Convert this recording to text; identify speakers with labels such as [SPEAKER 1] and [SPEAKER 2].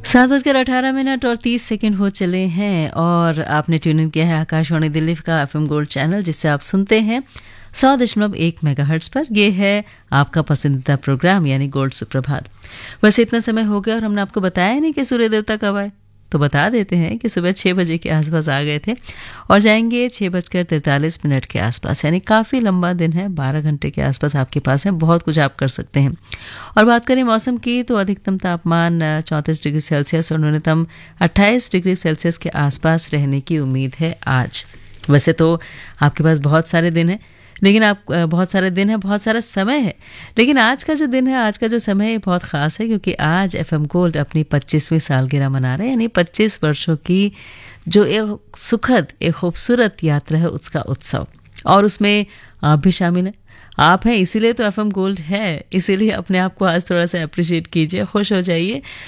[SPEAKER 1] 7:18 और 30 हो चले हैं और आपने ट्यून इन किया है आकाशवाणी दिल्ली का एफएम गोल्ड चैनल, जिससे आप सुनते हैं 100.1 मेगाहर्ट्ज पर। ये है आपका पसंदीदा प्रोग्राम यानी गोल्ड सुप्रभात। वैसे इतना समय हो गया और हमने आपको बताया नहीं कि सूर्य देवता कब आए, तो बता देते हैं कि सुबह 6 बजे के आसपास आ गए थे और जाएंगे 6:43 के आसपास। यानी काफ़ी लंबा दिन है, 12 घंटे के आसपास आपके पास है, बहुत कुछ आप कर सकते हैं। और बात करें मौसम की तो अधिकतम तापमान 34 डिग्री सेल्सियस और न्यूनतम 28 डिग्री सेल्सियस के आसपास रहने की उम्मीद है आज। वैसे तो आपके पास बहुत सारे दिन हैं, लेकिन बहुत सारा समय है, लेकिन आज का जो दिन है, आज का जो समय है बहुत ख़ास है, क्योंकि आज एफएम गोल्ड अपनी 25वीं सालगिरह मना रहे हैं। यानी 25 वर्षों की जो एक सुखद, एक खूबसूरत यात्रा है, उसका उत्सव। और उसमें आप भी शामिल हैं। आप हैं इसीलिए तो एफएम गोल्ड है, इसीलिए अपने आप को आज थोड़ा सा अप्रिशिएट कीजिए, खुश हो जाइए